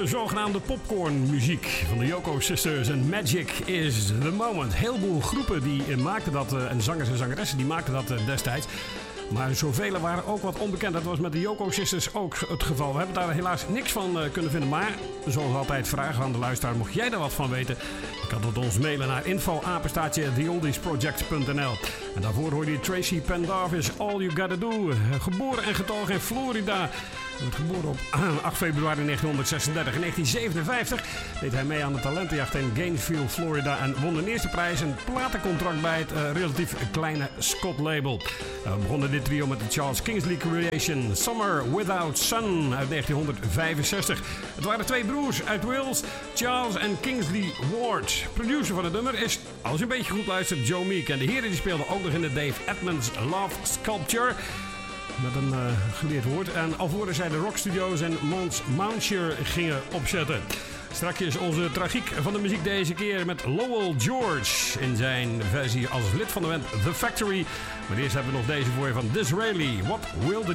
zogenaamde popcornmuziek van de Yoko Sisters en Magic is the Moment. Heel veel groepen die maakten dat, en zangers en zangeressen die maakten dat destijds. Maar zoveel waren ook wat onbekend. Dat was met de Yoko Sisters ook het geval. We hebben daar helaas niks van kunnen vinden. Maar zoals altijd vragen aan de luisteraar. Mocht jij daar wat van weten, je kan tot ons mailen naar info@theoldiesproject.nl. En daarvoor hoorde je Tracy Pendarvis, All You Gotta Do. Geboren en getogen in Florida. Hij werd geboren op 8 februari 1936. In 1957 deed hij mee aan de talentenjacht in Gainesville, Florida. En won de eerste prijs, een platencontract bij het relatief kleine Scott label. We begonnen dit trio met de Charles Kingsley Creation, Summer Without Sun uit 1965. Het waren twee broers uit Wales, Charles en Kingsley Ward. Producer van het nummer is, als je een beetje goed luistert, Joe Meek. En de heren die speelden ook nog in de Dave Edmunds Love Sculpture. Met een geleerd woord. En alvorens zij de Rock Studios en Mons Mountshire gingen opzetten. Strakjes onze tragiek van de muziek deze keer met Lowell George in zijn versie als lid van de band The Factory. Maar eerst hebben we nog deze voor je van Disraeli. What Will the